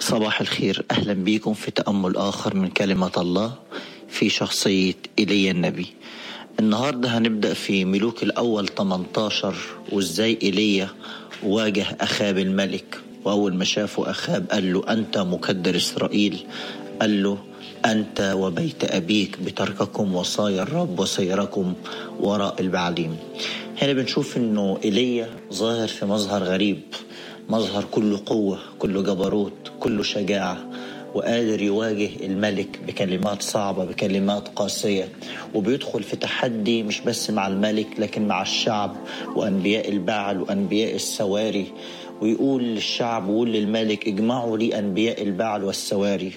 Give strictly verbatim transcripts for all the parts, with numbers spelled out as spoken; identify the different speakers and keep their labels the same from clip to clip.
Speaker 1: صباح الخير، أهلا بيكم في تأمل آخر من كلمة الله في شخصية إيليا النبي. النهاردة هنبدأ في ملوك الأول ثمانية عشر، وإزاي إيليا واجه أخاب الملك. وأول ما شافه أخاب قال له: أنت مكدر إسرائيل. قال له: أنت وبيت أبيك بترككم وصايا الرب وسيركم وراء البعليم. هنا بنشوف أنه إيليا ظاهر في مظهر غريب، مظهر كله قوة، كله جبروت، كله شجاعة، وقادر يواجه الملك بكلمات صعبة، بكلمات قاسية، وبيدخل في تحدي مش بس مع الملك لكن مع الشعب وأنبياء البعل وأنبياء السواري. ويقول للشعب ويقول للملك: اجمعوا لي أنبياء البعل والسواري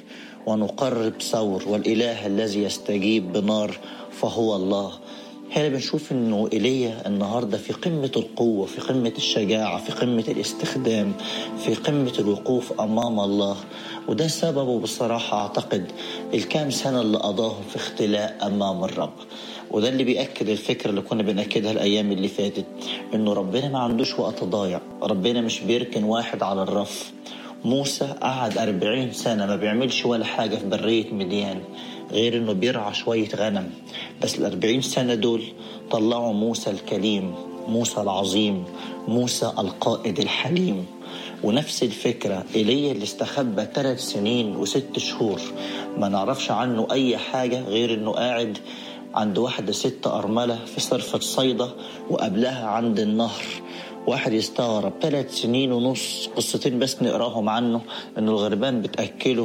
Speaker 1: ونقرب ثور، والإله الذي يستجيب بنار فهو الله. هنا بنشوف انه إيليا النهاردة في قمة القوة، في قمة الشجاعة، في قمة الاستخدام، في قمة الوقوف امام الله. وده سببه بصراحة اعتقد الكام سنة اللي قضاهم في اختلاء امام الرب. وده اللي بيأكد الفكرة اللي كنا بنأكدها الايام اللي فاتت، انه ربنا ما عندوش وقت ضايع، ربنا مش بيركن واحد على الرف. موسى قعد أربعين سنة ما بيعملش ولا حاجة في برية مديان غير انه بيرعى شوية غنم، بس الأربعين سنة دول طلعوا موسى الكليم، موسى العظيم، موسى القائد الحليم. ونفس الفكرة إيليا اللي استخبى ثلاث سنين وست شهور ما نعرفش عنه أي حاجة غير انه قاعد عند واحدة ست أرملة في صرفة صيدا، وقبلها عند النهر. واحد يستغرب، ثلاث سنين ونص قصتين بس نقراهم عنه، انه الغربان بتأكله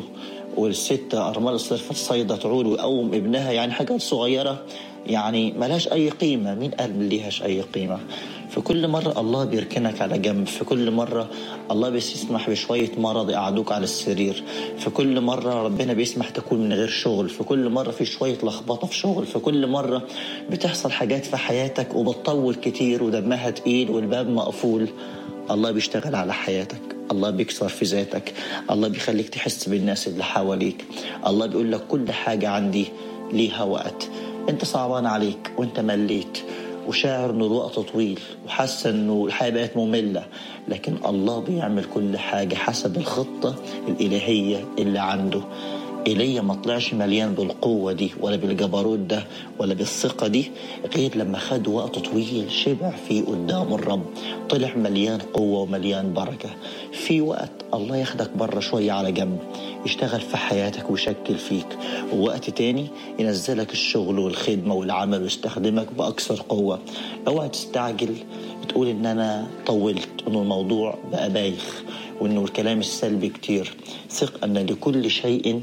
Speaker 1: والست أرملة صرفة صيدا تعول ويقوم ابنها، يعني حاجات صغيرة يعني ملاش أي قيمة. مين قال مليهاش أي قيمة؟ في كل مرة الله بيركنك على جنب، في كل مرة الله بيسمح بشوية مرض يقعدوك على السرير، في كل مرة ربنا بيسمح تكون من غير شغل، في كل مرة في شوية لخبطة في شغل، في كل مرة بتحصل حاجات في حياتك وبتطول كتير ودمها تقيل والباب مقفول. الله بيشتغل على حياتك، الله بيكسر في ذاتك، الله بيخليك تحس بالناس اللي حواليك. الله بيقول لك كل حاجة عندي ليها وقت. انت صعبان عليك وانت مليت وشاعر انه الوقت طويل وحاسس انه الحياة بقت مملة، لكن الله بيعمل كل حاجة حسب الخطة الإلهية اللي عنده. إيليا ما طلعش مليان بالقوة دي ولا بالجبروت ده ولا بالثقة دي غير لما خد وقت طويل شبع فيه قدام الرب، طلع مليان قوة ومليان بركة. في وقت الله ياخدك برا شوية على جنب، يشتغل في حياتك ويشكل فيك، ووقت تاني ينزلك الشغل والخدمة والعمل ويستخدمك بأكثر قوة. اوعى تستعجل بتقول ان انا طولت، انه الموضوع بقى بايخ، وانه الكلام السلبي كتير. ثق ان لكل شيء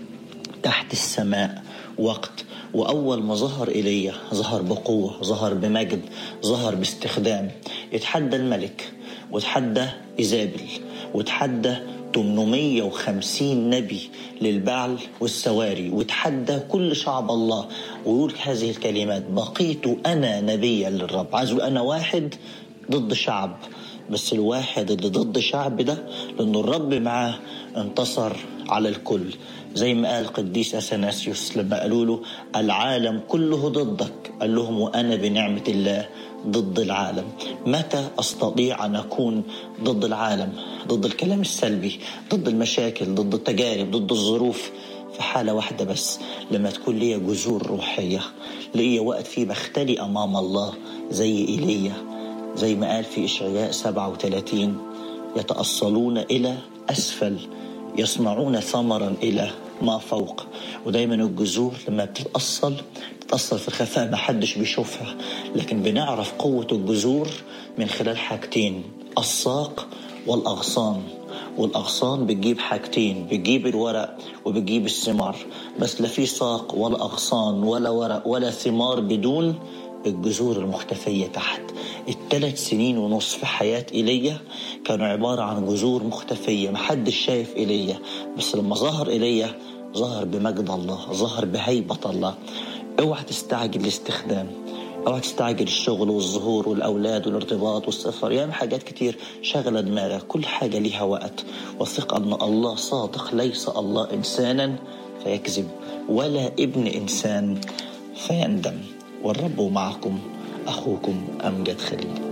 Speaker 1: تحت السماء وقت. وأول ما ظهر إيليا ظهر بقوة، ظهر بمجد، ظهر باستخدام. يتحدى الملك وتحدى إيزابل وتحدى ثمانمائة وخمسين نبي للبعل والسواري، وتحدى كل شعب الله ويقول هذه الكلمات: بقيت أنا نبيا للرب. عايز أنا واحد ضد شعب، بس الواحد اللي ضد شعب ده لأنه الرب معاه انتصر على الكل. زي ما قال قديس أثناسيوس لما قالوا له العالم كله ضدك، قال لهم: وأنا بنعمة الله ضد العالم. متى أستطيع أن أكون ضد العالم، ضد الكلام السلبي، ضد المشاكل، ضد التجارب، ضد الظروف؟ في حالة واحدة بس، لما تكون لي جذور روحية، لي وقت فيه بختلي أمام الله زي إيليا. زي ما قال في إشعياء سبعة وثلاثين: يتأصلون إلى أسفل، يصنعون ثمرا إلى ما فوق. ودايما الجذور لما بتتأصل بتتأصل في الخفاء، ما حدش بيشوفها، لكن بنعرف قوة الجذور من خلال حاجتين: الساق والأغصان. والأغصان بتجيب حاجتين، بتجيب الورق وبتجيب الثمار، بس لا في ساق ولا أغصان ولا ورق ولا ثمار بدون الجذور المختفية تحت. الثلاث سنين ونص في حياة إيليا كانوا عبارة عن جذور مختفية، محدش شايف إيليا، بس لما ظهر إيليا ظهر بمجد الله، ظهر بهيبة الله. اوعى تستعجل الاستخدام، اوعى تستعجل الشغل والظهور والأولاد والارتباط والسفر، يعني حاجات كتير شغلة دماغك. كل حاجة ليها وقت، وثق أن الله صادق، ليس الله إنسانا فيكذب ولا ابن إنسان فيندم. والرب معكم، أخوكم أمجد خليل.